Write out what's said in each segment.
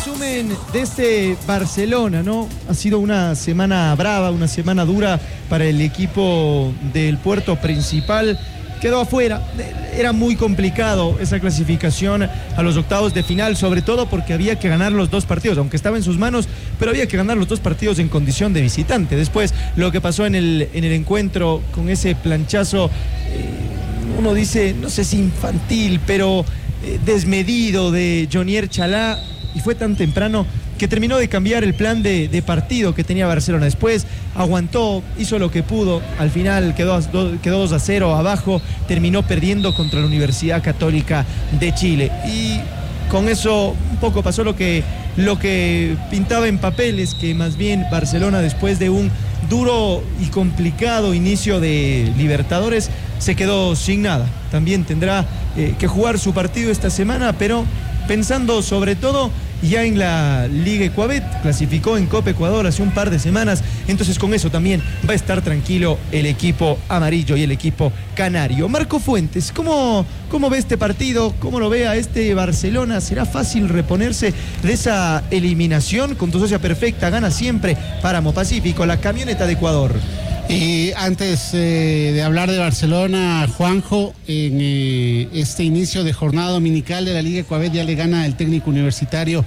resumen de este Barcelona, ¿no? Ha sido una semana brava, una semana dura para el equipo del Puerto Principal. Quedó afuera, era muy complicado esa clasificación a los octavos de final, sobre todo porque había que ganar los dos partidos, aunque estaba en sus manos, pero había que ganar los dos partidos en condición de visitante. Después, lo que pasó en el encuentro con ese planchazo, uno dice, no sé si infantil, pero desmedido de Jonier Chalá, y fue tan temprano que terminó de cambiar el plan de partido que tenía Barcelona. Después aguantó, hizo lo que pudo, al final quedó 2-0 abajo, terminó perdiendo contra la Universidad Católica de Chile. Y con eso un poco pasó lo que pintaba en papeles, que más bien Barcelona, después de un duro y complicado inicio de Libertadores, se quedó sin nada. También tendrá que jugar su partido esta semana, pero pensando sobre todo ya en la Liga Ecuabet, clasificó en Copa Ecuador hace un par de semanas, entonces con eso también va a estar tranquilo el equipo amarillo y el equipo canario. Marco Fuentes, ¿cómo ve este partido? ¿Cómo lo ve a este Barcelona? ¿Será fácil reponerse de esa eliminación? Con tu socia perfecta, gana siempre Páramo Pacífico, la camioneta de Ecuador. Y antes de hablar de Barcelona, Juanjo, en este inicio de jornada dominical de la Liga Ecuabet ya le gana el técnico universitario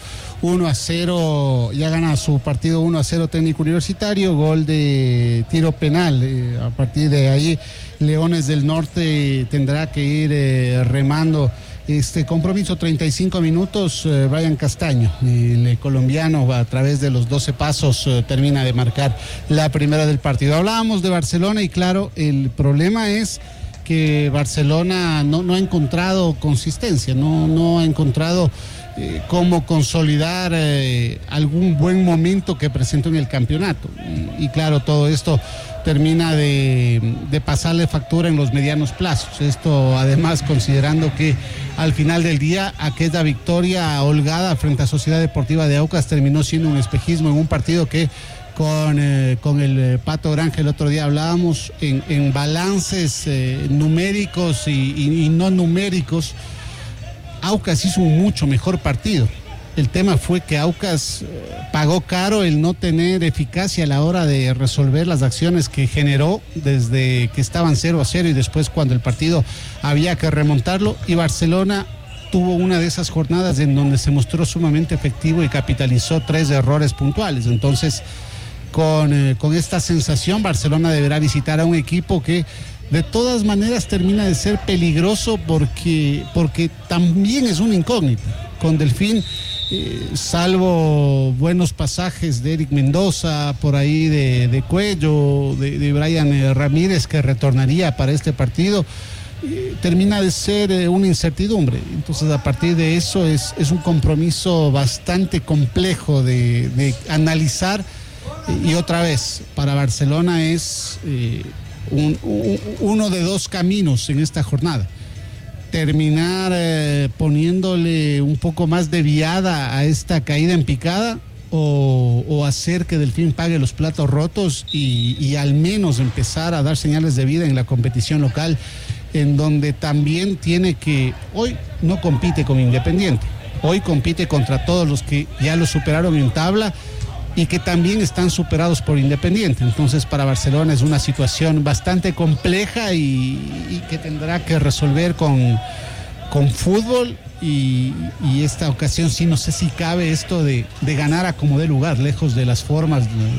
1-0, ya gana su partido 1-0 técnico universitario, gol de tiro penal. A partir de ahí, Leones del Norte tendrá que ir remando este compromiso. 35 minutos, Brian Castaño, el colombiano, a través de los 12 pasos termina de marcar la primera del partido. Hablábamos de Barcelona y claro, el problema es que Barcelona no ha encontrado consistencia, no ha encontrado cómo consolidar algún buen momento que presentó en el campeonato. Y claro, todo esto termina de pasarle factura en los medianos plazos. Esto además considerando que al final del día aquella victoria holgada frente a Sociedad Deportiva de Aucas terminó siendo un espejismo en un partido que con el Pato Granja el otro día hablábamos en balances numéricos y no numéricos. Aucas hizo un mucho mejor partido. El tema fue que Aucas pagó caro el no tener eficacia a la hora de resolver las acciones que generó desde que estaban 0-0 y después cuando el partido había que remontarlo, y Barcelona tuvo una de esas jornadas en donde se mostró sumamente efectivo y capitalizó 3 errores puntuales. Entonces, con esta sensación, Barcelona deberá visitar a un equipo que de todas maneras termina de ser peligroso porque también es una incógnita. Con Delfín, salvo buenos pasajes de Eric Mendoza, por ahí de Cuello, de Brian Ramírez, que retornaría para este partido, termina de ser una incertidumbre. Entonces, a partir de eso es un compromiso bastante complejo de analizar. Y otra vez, para Barcelona es uno de dos caminos en esta jornada: terminar poniéndole un poco más de viada a esta caída en picada, o hacer que Delfín pague los platos rotos y al menos empezar a dar señales de vida en la competición local, en donde también tiene que, hoy no compite con Independiente, hoy compite contra todos los que ya lo superaron en tabla y que también están superados por Independiente. Entonces, para Barcelona es una situación bastante compleja y que tendrá que resolver con fútbol, y esta ocasión sí, no sé si cabe esto de ganar a como dé lugar, lejos de las formas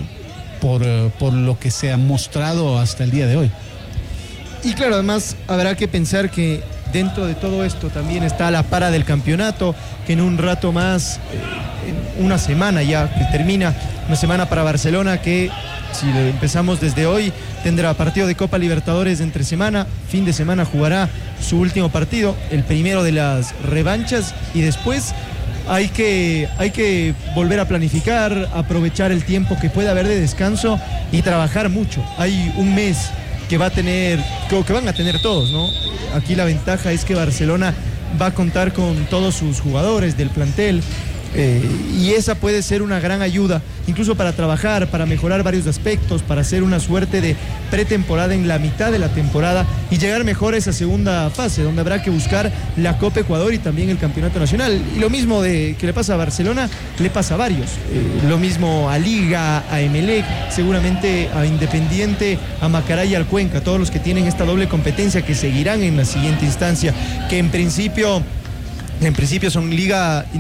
por lo que se ha mostrado hasta el día de hoy. Y claro, además habrá que pensar que dentro de todo esto también está la para del campeonato, que en un rato más, en una semana ya que termina, una semana para Barcelona, que si empezamos desde hoy, tendrá partido de Copa Libertadores entre semana, fin de semana jugará su último partido, el primero de las revanchas, y después hay que volver a planificar, aprovechar el tiempo que pueda haber de descanso y trabajar mucho. Hay un mes que van a tener todos, ¿no? Aquí la ventaja es que Barcelona va a contar con todos sus jugadores del plantel. Y esa puede ser una gran ayuda, incluso para trabajar, para mejorar varios aspectos, para hacer una suerte de pretemporada en la mitad de la temporada y llegar mejor a esa segunda fase, donde habrá que buscar la Copa Ecuador y también el Campeonato Nacional. Y lo mismo que le pasa a Barcelona, le pasa a varios. Lo mismo a Liga, a Emelec, seguramente a Independiente, a Macará y al Cuenca, todos los que tienen esta doble competencia que seguirán en la siguiente instancia, que en principio son Liga